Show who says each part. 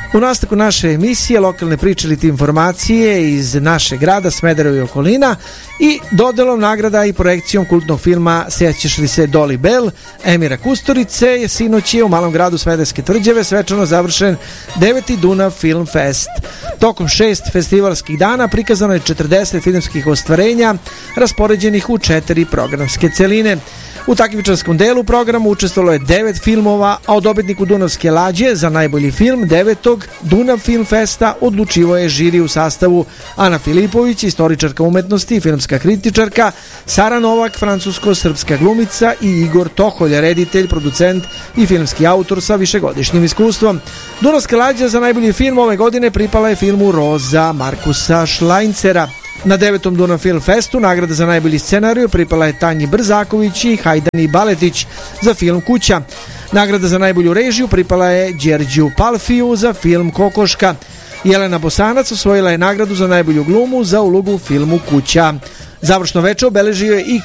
Speaker 1: U nastavku naše emisije lokalne priče ili informacije iz našeg grada, Smedereva i okolina i dodelom nagrada i projekcijom kultnog filma Sjećaš li se Dolly Bell Emira Kusturice je sinoć u malom gradu Smederevske Tvrđave svečano završen 9. Dunav Film Fest. Tokom 6 festivalskih dana prikazano je 40 filmskih ostvarenja raspoređenih u 4 programske celine. U takmičarskom delu programu učestvovalo je 9 filmova, a o dobitniku Dunavske lađe za najbolji film 9. Dunav Film Festa odlučivo je žiri u sastavu Ana Filipović, istoričarka umetnosti i filmska kritičarka, Sara Novak, francusko-srpska glumica i Igor Toholj, reditelj, producent i filmski autor sa višegodišnjim iskustvom. Dunavska lađa za najbolji film ove godine pripala je filmu Roza Markusa Šlajncera. Na 9. Dunav Film Festu nagrada za najbolji scenariju pripala je Tanji Brzaković i Hajdani Baletić za film Kuća. Nagrada za najbolju režiju pripala je Đerđiju Palfiju za film Kokoška. Jelena Bosanac osvojila je nagradu za najbolju glumu za ulogu u filmu Kuća. Završno veče obeležio je i